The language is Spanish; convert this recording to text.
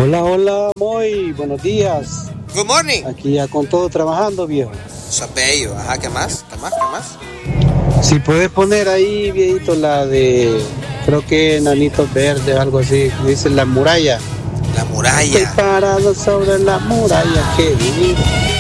Hola, hola, muy buenos días. Good morning. Aquí ya con todo trabajando, viejo. Eso es bello. Ajá, ¿qué más? ¿Qué más? ¿Qué más? Si puedes poner ahí, viejito, la de, creo que Enanitos Verdes, algo así, dice La Muralla. La Estoy muralla. parado sobre la muralla, qué divino.